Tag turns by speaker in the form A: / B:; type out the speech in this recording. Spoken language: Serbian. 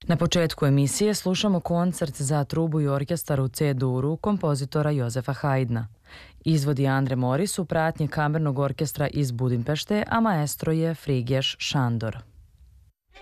A: Na početku emisije slušamo koncert za trubu i orkestar u C-duru kompozitora Jozefa Haydna. Izvodi Andre Moris u pratnji kamernog orkestra iz Budimpešte, a maestro je Frigyes Sándor.